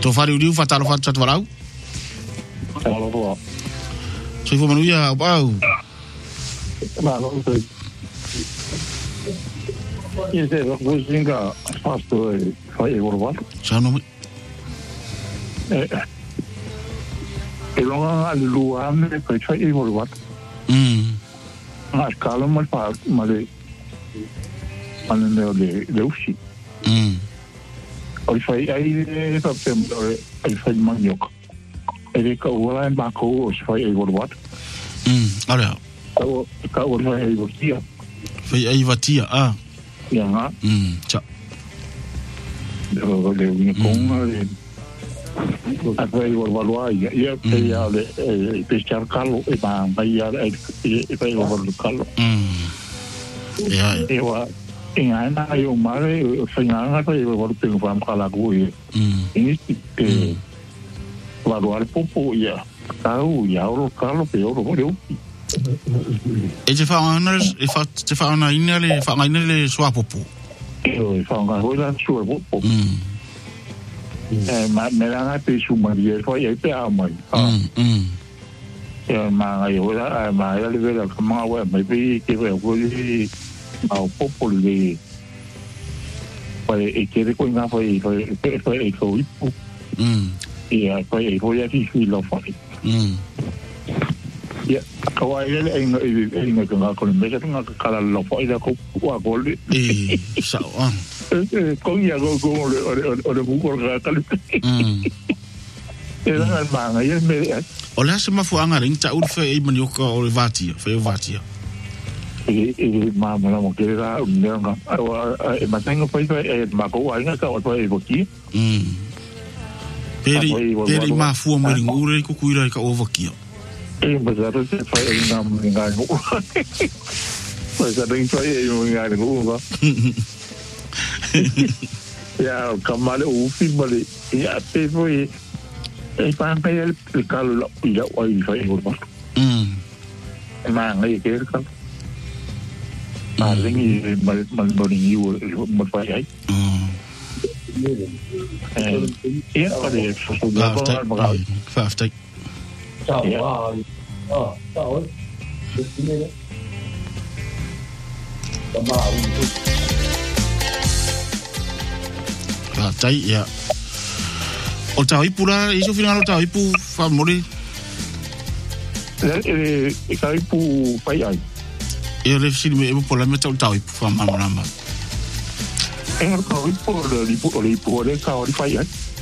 to fari uriu fatalo fatu walau Talo fo. so fo manuia au Ma no sei. Ese vos vinga fasto fai vorvat. sa no E longa lua me fai vorvat. Kala mal pa male le usi. Oi fai ai september ai fai maniok. E ka ora ba ko fai vorvat. Olha. Ka ora ai vortia. Fai ai vatia Ya nga. Cha. Le konga le fai vorvat ya le pescar calo e ba ya e fai vorvat calo. Ya. E wa inga na yo mare fai nga fai vorvat pe fam kala go e. Ini valuar popo ya. Kau ya oro calo pe oro mo E te wha ana ina le sua popo. E whaanga hoi la sua popo. Me ranga te sumaria whai e pe a mai. E maa ngai hoi la, maa ea le vera ka maa wea mai pe ke wea hoi au popo le whai e kere koi ngā whai e kau ipu. E whai e hoi a ki hui lau whai. Ya, kau ai le inga ka kone mesa nga kala lopo ida ko wa gole. Sao Ko ia go o buko ka kali. E nga manga ia me. Ola se mafuanga ring ta urfe e manioka o le vatia, fe vatia. E mama la mo ke ra nga e matenga pai e ma ko ai nga ka o e boki. Peri mafua mo ringure ko kuira ka overkill. E bazaro se fai nga ngo. Bazaro fai nga ngo. Ya kamale o filmale ya pe foi e pan pe el calo ya oi fai ngo. Ma ngai ke ka. Ma ringi mal boringi mo fai ai. Ya pare so da ba. Faftek. Ciao. Ciao. Tai ya. O tau ipu la, iso final o tau ipu famori. E ka ipu pai ai. E le fisi me e pola me tau ipu famama. E ka ipu le ka ori pai ai.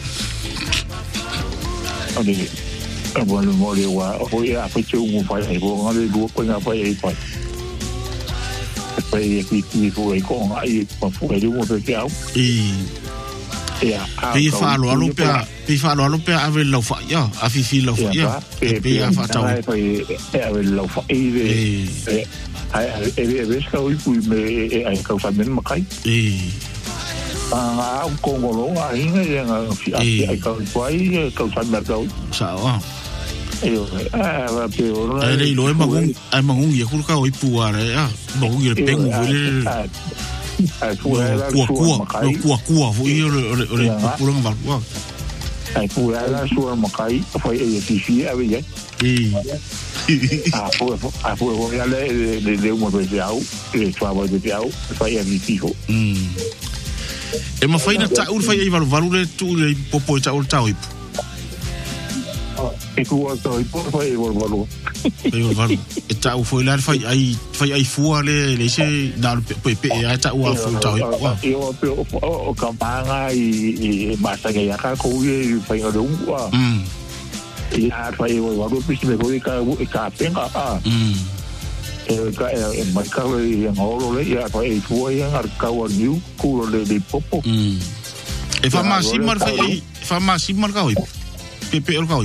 Ade. Bueno, mole wa hoy a fecho un fai ai bo ngale lu ko nga fai ai fai. Fai ki fu ai ko ai pa fu ai mo pe kiao. Ya. Pe fa lo pe ave lo fa ya, a fi lo fa ya. Pe ya fa tau. Fai ave lo fa ai ves ka ui pu me ai ka fa men makai. Ko ngolo ai nga ai ka fai ka fa mercado. Sao pero ai lo ai mangung ia kurka oi puare mangung ia pengu vele kua foi ore pulanga malua ai pura la sua makai foi e fifi ave foi ya le mo de au e trava de au foi a mi fijo e ma faina ta ur fai ai valu le tu le popo ta ur tau e kua toi foi volvalo e tau foi lá fai ai fua le se na pe ai tau foi tau o campanga e basta que ya ka ko e fai o wa e a fai volvalo pisi me foi ka penga e marca e ngolo le ya fai fua e arca o new culo de popo e fa ma simar ka oi Pepe el kau.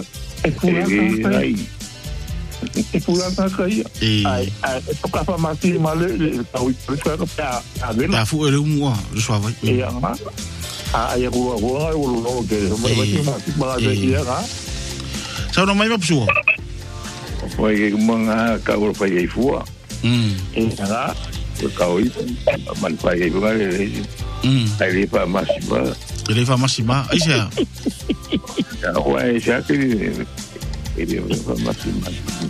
E pula ta kai. Ai toka fa masi male kau presa ka a ver. Da fu ele mua, le suava. E ama. Ai ko no que ma de ya. Sa no mai va psu. Foi manga ka ro fa ai fua. E nga kau man fa ai va le. Ai le pa masi ba. Ele fa masima, ai se. Wai sa ke ele fa masima.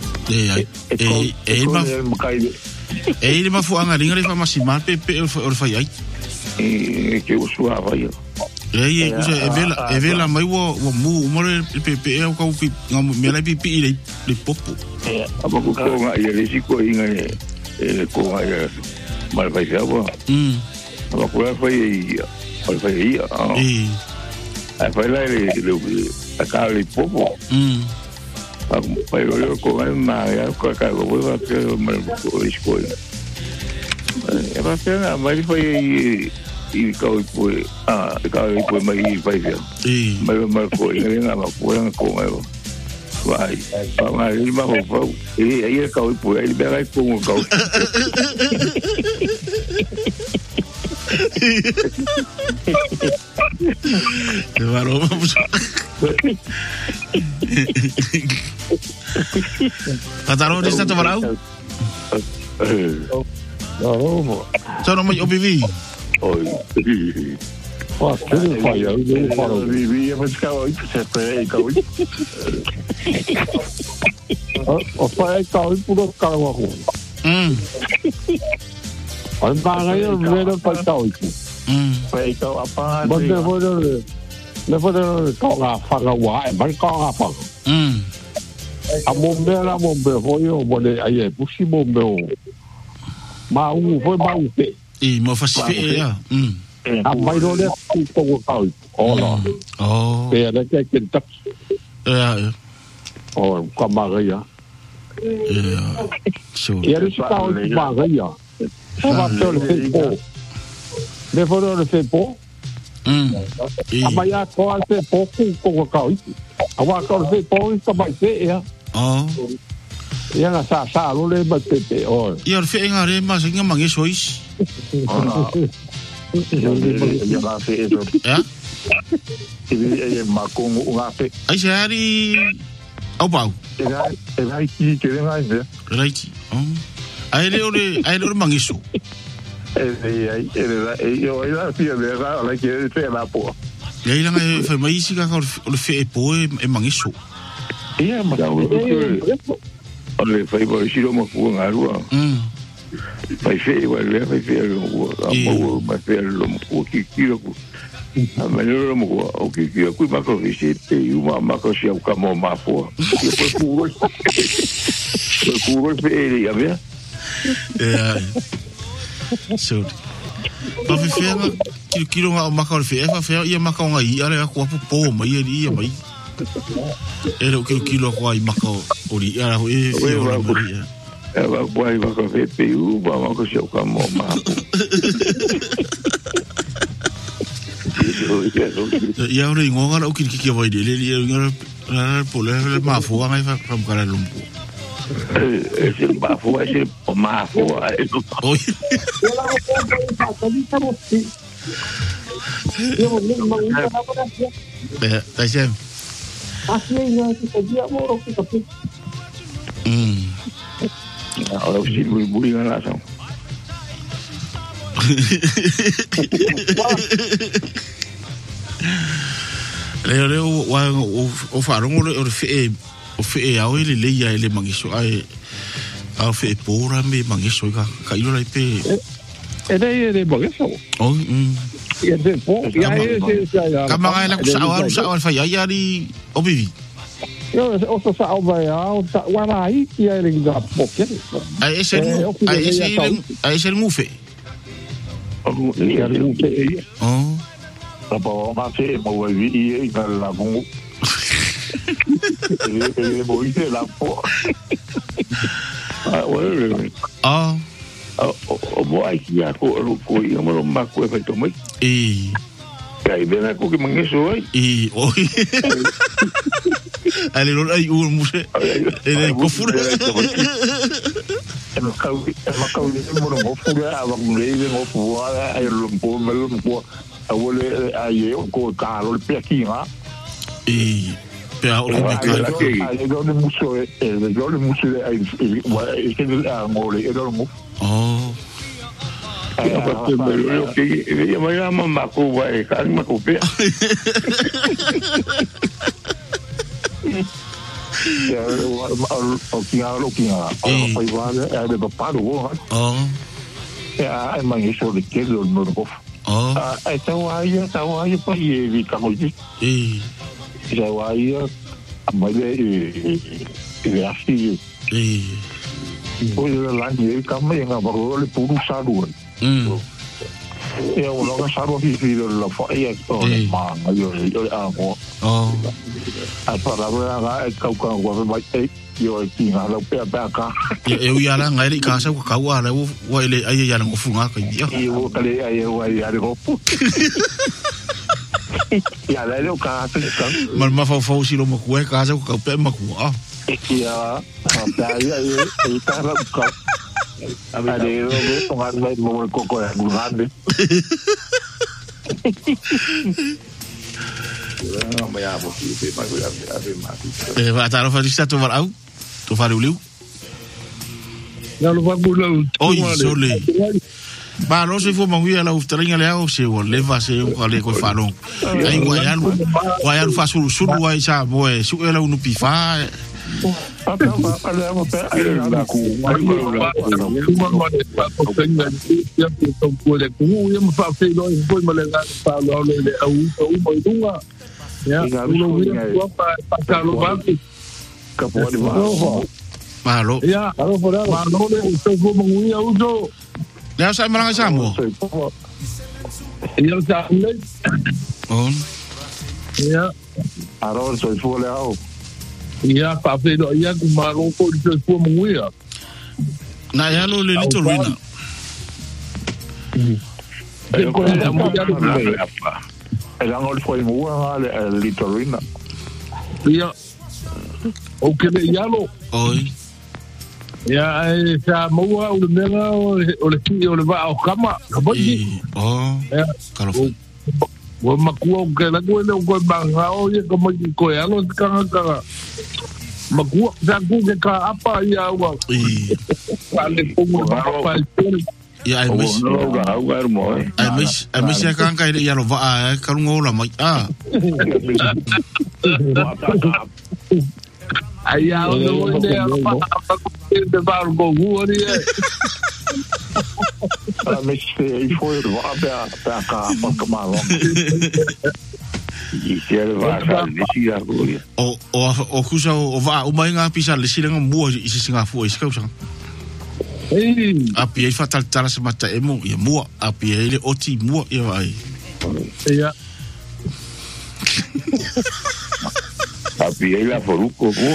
Ele ma fu anga ringa le fa masima pe o fa ai. Ke usua vai. Kusa evela mai wo mu umore pe o ka upi ngamu mela pipi le popo. Apa ko nga ile siko inga ele ko nga mal vai sa bo. Apa ko vai Fai la le ka le popo. Fai lo ko ma ya ko ka go va que me ko escola. Era pena, mas foi e ka mai vai ver. Mas foi nga ma ko nga ko mai. Vai. Vai ele ma ho. Aí ka po ele vai ko ko. De varoma Patarão desse tanto varal? Não, só não me ouvi. Oi. Ó, tudo vai, eu não falo. Vivi, mas calma aí, você peraí, calma aí. Ó, pai, calma aí, por outro carro arruma. Olha, vai eu ver para calma aí. Vậy cậu apa vấn đề cậu là phật là hoài vẫn con là phật mồm bê là mồm bê phôi yo vấn đề ai vậy bút xí mồm bê mà u phôi mà u tệ mà phát xí à mấy đứa đấy không có cậu bê là cái kiến thức còn mà cái gì vậy là cậu mà cái gì sao mà tôi là cái bộ le foro le fepo amaya ko al fepo ko ko awa ko le fepo ko mai se ya ya na sa lo le ba te o ya fe nga re ma singa mangi sois ya la fe eso ya e ma ko nga fe ai sari au pau era ki que nga ide right ai le mangi so yo era fia de ra la que se la po e aí lá foi mais que o fe po e mangiso ma ole fai bo si lo mo ku nga ru fai fe igual le fai fe lo ma fe lo mo ki lo ku ma lo mo o ki ku ma ko si te u ma ko si au ka mo ma fo ku fe ya ve so pa fefenga kilo nga o maka o fefa fe ia maka nga ia le ko po mai ia mai era o kilo ko ai maka o ri ara o e va boai va ko fe pu va ma ko se ka mo ma ia o ri ngonga o ki vai de le ia po le ma fo nga fa from kala lumpo ese bafo ese mafo oi tá certo ahora sí muy bien la son leo o farong o fe o fe ao ele leia ele mangiso ai ao fe pora me mangiso ka ilo lai pe ele mangiso e de po ya ese ka manga la sa fa ya ri o bivi yo o sa o vai ao sa wana ai ki ele ga po ke ai ese ngufe apa ma fe mo vi e ka la mo ele voy de la po o boai ki a ko i mo ma ko e to mai kai bena ko ki mangiso ai oi ale lo ai u muse ele ko fura ma ka mo fura ava mo le mo fura ai lo po me lo po awole ai ko ka lo pe ki ha pe a o me ka ai do le muso ai che ngole e do mo Ia mai ama mako vai, kari mako pea. O kia pai vale, e de paparu o. E mai so de que lo no ko. E tau ai pa e vi ka mo ji. Já aí mas é assim coisa lá de caminho na barulho puro saru eu logo saru filho lá foi mas eu amo a palavra lá é cauca o vai eu aqui na lá cá eu ia lá ngai casa com cauá lá o ele aí ia não funga que eu falei aí eu ia go ia lá eu casa mas fau si lo mo ku casa com cauá ma ku ia aí tá lá ali eu vou tomar mais um coco grande não me abo que vai estar a fazer tu vai au tu vai o liu não vai bulo oi sole ba no se fo manguia la uftaringa le au se o leva se o ale ko fa no ai guaialu fa sulu ai sa boe su ela unu pifa Malo. Ya, kalau pada malo le usah gua menguya udo. Ya saya malang samo. Ya samle. Oh. Ya. Aro soy fole ao. Ya, pape do ya ku malo ko usah gua menguya. Na ya lo le little wina. Ko ya mo ya apa. Elang ol foi mo ale little wina. Ya. O que le llamo. Oi. Ya, sa mua o le mera o le ki o le va o kama. Kaboji. Oh. Ya. Kalo. Wa makua ke la ko le ko banga o ye ko mo ko ya lo ka ka. Makua sa ku ke ka apa ya wa. Ale ko mo pa Ya ai mis. Ai mis ya kan kai ya lo va ka lu ngola mai. Aí a onda apa de barco guri mas foi para cá para Marrom e se ele vai desse agora o kusa o va o mai nga pisa le silenga mo i singa fo is kausa a pia fatal tala se mata emo ia mo a pia ele oti mo ia vai ia Tapi ela foruko mo.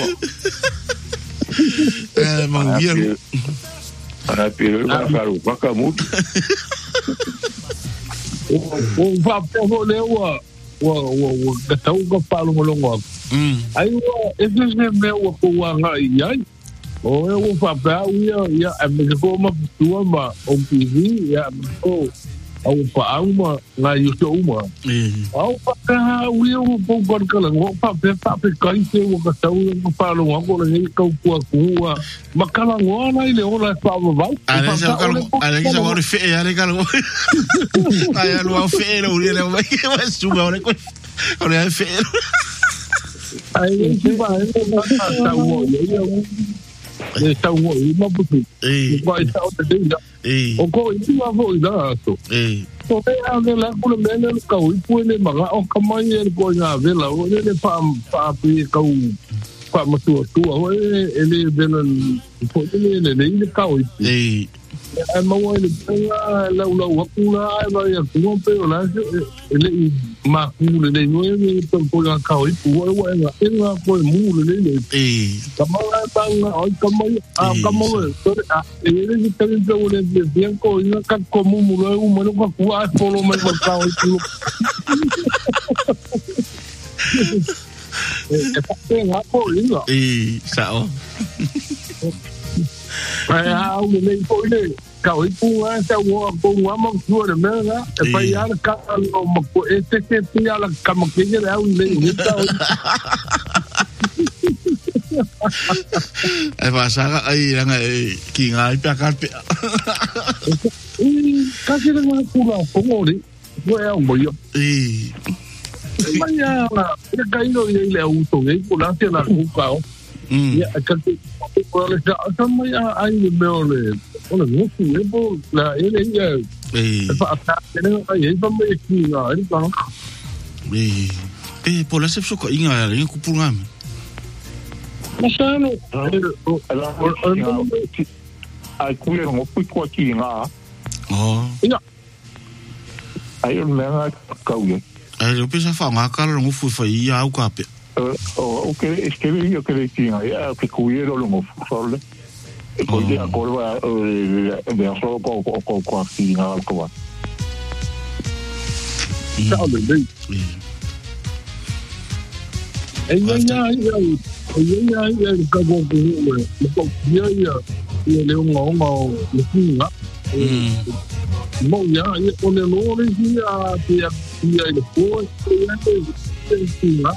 Manguia. Ana piro vai faru pakamut. O papo voleu o gatau ko palo molongo. Ai o esse é meu o anga ai. O eu papo ia a me ko ma tua ma o pivi ia ko au pa uma na yuto uma au pa ka wi o po por kala o pa pe kai se o ka tau o pa lo ngo le ka ku makala ngo na ile o la pa va ale sa o fe ale ka lo ai lo fe lo le vai que vai subir o le fe ai se va ta o está o ima putu vai estar o dia o ko ima vo ida so so é a la kula mena ka o ipule maga o kamai e ko na vela o le pa pe ka o pa matua o ele vela po ele ka o e mau ele la wakula vai a ku pe o la ele ma ku le no e po ka o ipu o e ko mu le kamala banga o kamala so ele ni tan do le bien ko ina ka ko mu lo u mo ko ku a polo me ka o ipu e pa te nga po ina sao ai a o le po le ka o ipu sa wo ko wa mo ku le me ga e pa ya ka no mo ko e te ke ya la ka mo ke le au le ni ta ai va saga ai ranga ki ngai pa ka pe kasi na kula pongori foi ao moio maya ya kaino ya ile auto ngai kula tia na kukao ya kasi kula sa maya ai meole ona ngufu lebo la ele ya fa fa tena ai fa me kinga ai pa por la sepso ko inga ringa kupunga masano ai kuia ngo piko ki nga ina ai menga kauye ai lo pesa fa nga kala ngo fu fa ia au kape okay escrevi io che ki nga ya che kuia lo ngo folle e poi dia corva verso ko ki nga ko va ciao bene ya ka go ko ya le ngo kinga mo ya o le lo le ya ya le ko ya kinga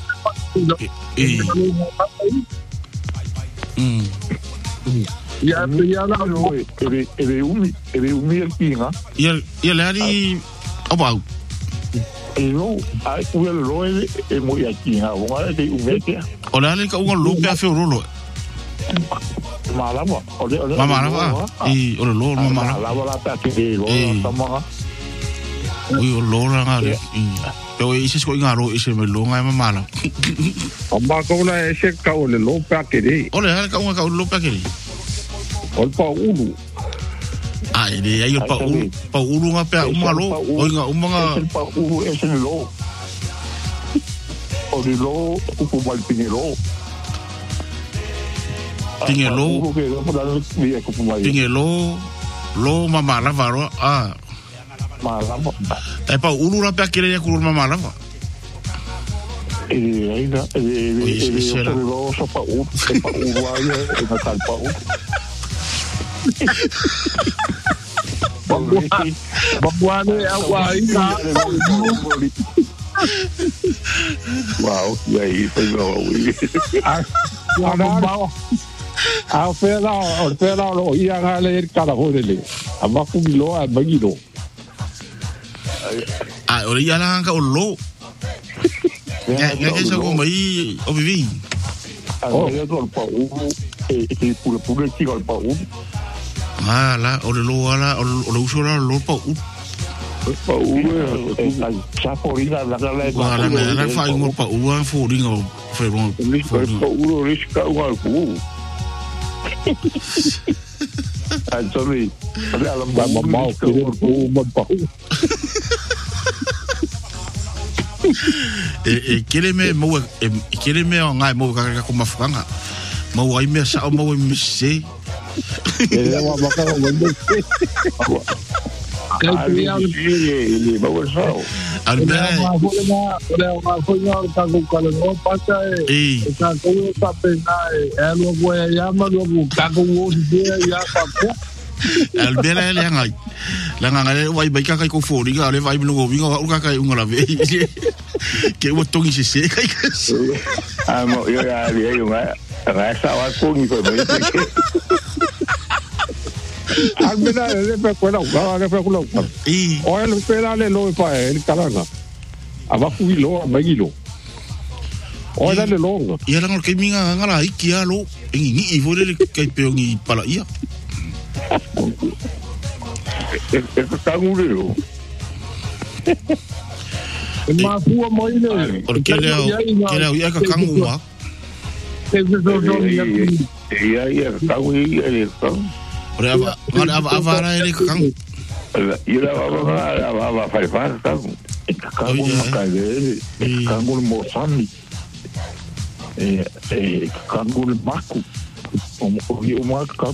ya la no ebe umi kinga ya le ari abau no ai kuia lo e mo ya kinga o ngale de umeke o le ka un lo pe fe rolo malama o o le lo malama la ta ke lo tama o lo nga le pero ese ko ngaro ese me lo nga mala amba ko la ese ka o le lo pa ke de o le ka un ka lo pa ke de o pa ulu ai de ai pa ulu nga pe malo o nga umanga pa ulu ese lo o de lo o mal pinelo lo mama lava ro malama e pa ulu la pe kere ya kuru mama lava ainda lo so pa ulu ai e na tal pa ulu Babuane agua ainda wow e aí foi bom a fera lo ia ngale kada hodele aba kumilo a bagilo o ia la ka o lo ya ke sa ko mai o vivi ya do pa u e pure ki al pa u la o lo ala o lo uso lo pa u la chaporina la la fa un pa u an fo ringo ferro pa u risca u al ku Anthony, ada mau kele me ngai mo ka ko mafanga mo ai me sa mo me se wa ba ka wende Albera le ngai la ngale wai bai ka kai ko fori ga le vai no vinga ka kai unga la ve ke o tongi se kai mo yo ya le yo ma sa wa ko ni ko bai Albera le pe ko la ga le pe ko la o le pe la le lo pa el kalanga aba ku lo ba gi lo o la le lo ia la ke minga ngala iki a lo ngi i vole le kai pe ngi pala ia está ngurero ma fu mo ile porque le ia ka kangu wa ia kangu ia ora avara ele ka kangu ia va fare kangu kangu mo sami kangu maku o maku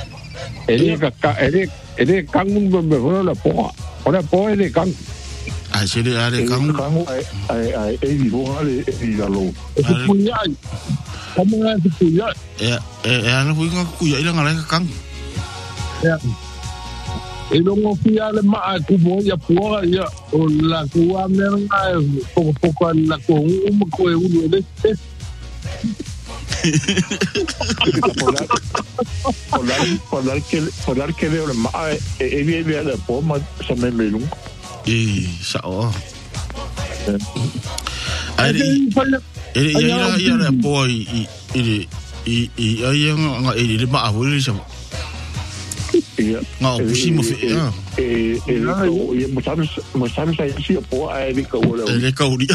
ele kangun be la po ora po ele kang ai se le are kangu ai e vivo ale e lo punya como é que punya ana fu nga ku ya ila ngala ka kang ya e lo mo fia le ma ku mo ya po ya o la ku a me nga poco la ko mo ko e uno de Por dar que leo ma e via da poma sa me melung. Sa o. Ia la po i ai nga e ma a hoi sa. Nga o pusi mo fe. Mo sabe sa si po ai ni ka ola. Le ka uri.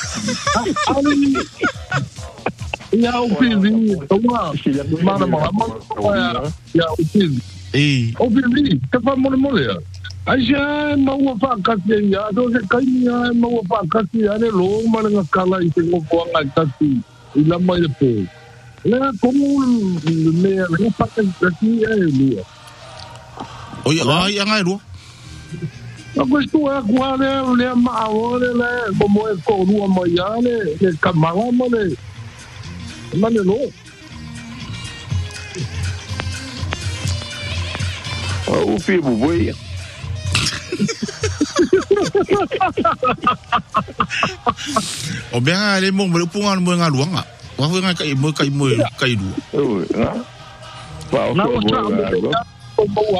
Ia o pili, toma, mana ia o pili. O pili, te wha mole a. Ai sia maua whakasi ia, do se kainga maua whakasi a ne lo mana kala i te ngokoanga i tati i lama i le po. Lea komu mea le whakasi a e lua. Oi, ai anga e lua? A questo è qua le maore le come ko rua maiale le kamala male. Mane no. O fibu boi. O bea le mo mo punga mo nga luanga. Wa nga kai mo kai du. Ha? Pa o ko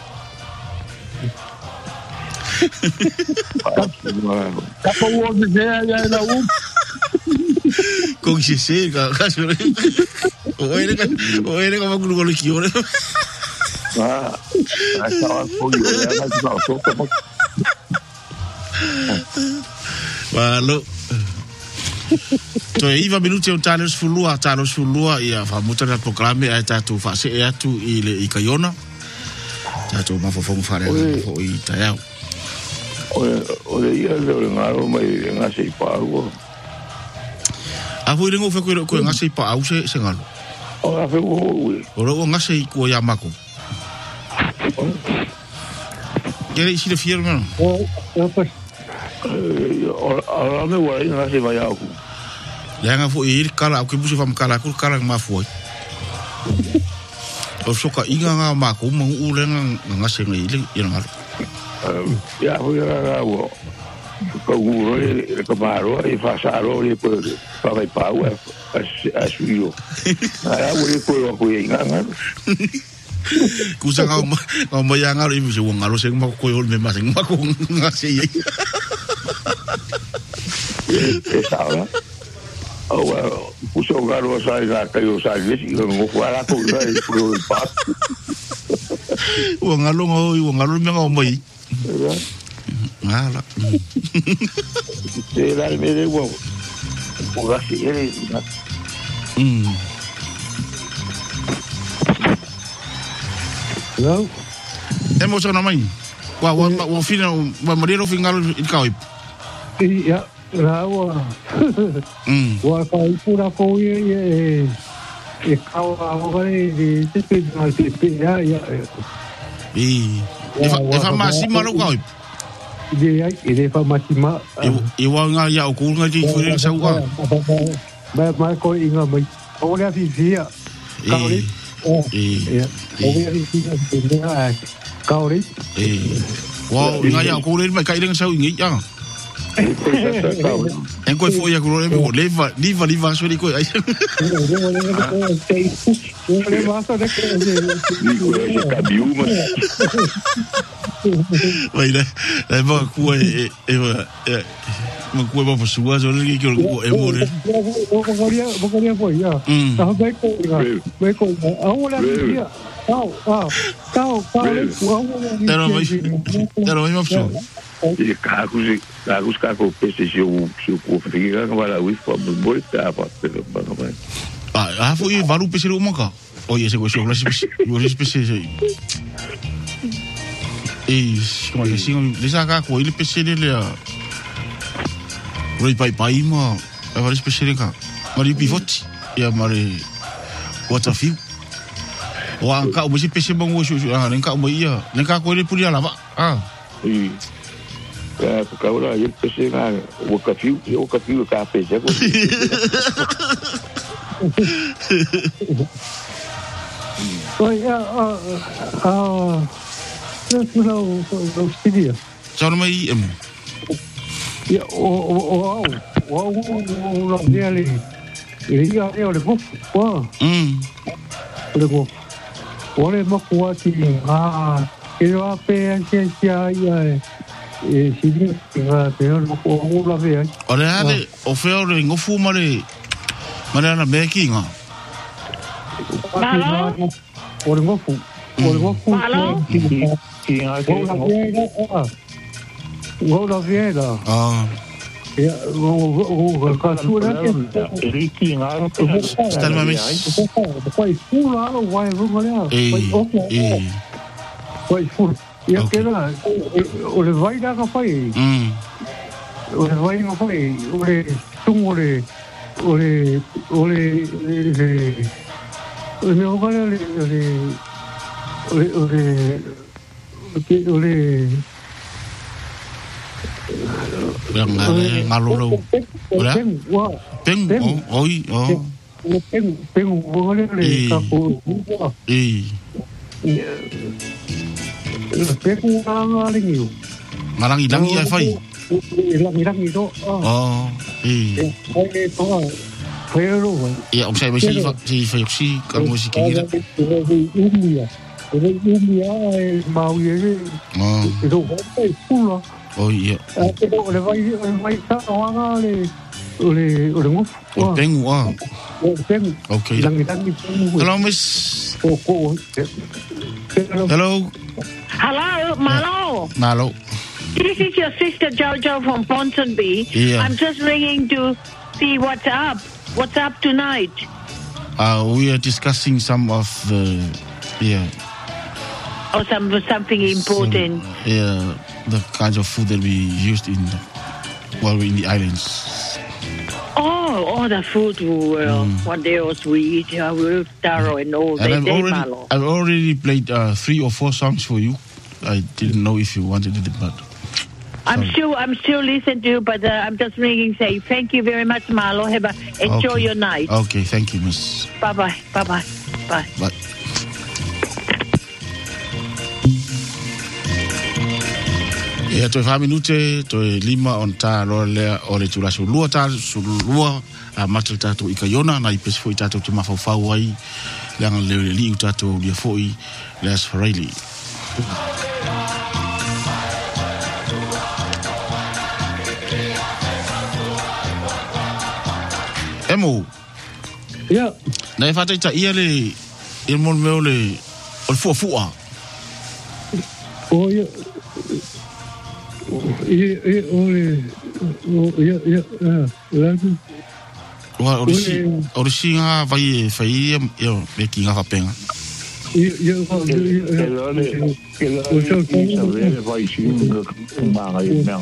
Kapo wo de ya na u. Con se ka o ere ka makulu ko ki ore. Estava com o Valo. To iva minuti o talos fulua ia fa muta na programe ai tatu fa se atu ile i kaiona. Tatu ma fo fare fo i taiau. O ia le ngaro mai ngase pago. A foi rengo fe ko ngase pa au se ngalo. O a fe o ro ngase ko ya mako. Quer ir de firma? Pues. Ahora me voy a ir a Bayau. Lenga foi ir kala o que busi fam kala ku kala ma foi. O soka inga nga ma ko mo ulenga nga se ngai ile ina ngalo. Ya foi a wo. Ko uro e ko maro e fa saro e po pa vai pa u a suio. Ara wo e ko inga ngalo. Kusa nga mo ya ngalo i busi wong ngalo se ma ko yo me ma se ma ko nga se ye. Estaba. Puso garo sai ga kayo sai lesi ngo fara ko sai pro pas. Wong ngalo me nga mai. Ngala. Era me de wo. O ga si ele. Hello. Emo so na mai. Wa fina wa mariro fingalo i kai. Ja, rawa. Wa kai pura ko ye kawa ho de te na te ya. E fa masima lo kai. Ide fa masima. E wa nga ya ko nga ti fure sa wa. Ba ko inga mai. O le fi fia. Kauri. O le fi fia. Kauri. Wa nga ya ko le mai kai dengan sa ingi ya. En koe foi a kurore me leva so di koe ai. Vai la va koe ma koe ba pasua so le ki ko e more. Bocaria foi ya. Tá bem ko. Ahora dia. Tau. Era mais opção. E carros peste se o fica para o isso boi tá pelo bem. Foi varu peste o maca. Oi esse gosto classe peste. Como é que sim, deixa cá com ele peste dele a. Roi pai ma, a varis peste cá. Mari pivot e a mari waterfield. O anka o bisi peste bang o nka o ia, nka ko ele puria lava. Porque agora ele pensei na o café já não seria. Já não mai em. O dele Ia ole mo wa. Ole mo. Ole mo wa ti ke wa pe sia ia sini nga pe o la ve. Ole ale o fe ole ngofu mare ana meki nga. Ole ngofu. Malo. Ngola viera. Ya, kasura ke riki ngaro pe. Stalma mis. Pai fula o vai vungolea. Pai fula. Ya queda o le vai da pai. O le vai no pai, o le tungole ole me ogale ngalolo ora peng oi peng ogale kapo peng ngalingi ngarangi ai fai ilang do pero ya om sai mesi si kan musik ngira Umbia mau ye itu vai pula iya ole vai sa wanga ole nguf peng okay hello miss hello Malo this is your sister Jojo from Ponsonby. I'm just ringing to see what's up tonight. We are discussing some of the or something important. The kinds of food that we used while we're in the islands. Oh, the food. What else we eat? We're thorough and all that. I've already played 3 or 4 songs for you. I didn't know if you wanted it, but I'm still listening to you, but I'm just ringing, say thank you very much, Marlo. Enjoy your night. Okay, thank you, miss. Bye. Ia toi 5 minute, toi 5 on ta lea o le tula sulua a mata tātou ika iona na i pesi fo i tātou te mawhauwhau ai leanga leo le liu tātou lia fo i le aswhareili. Emo. Ja. Nei whatai ta ia le mon meo le o le fuafua. Ja. O le singa vai e whai e ki ngā whapenga. Ke lale, vai singa kumanga i mea.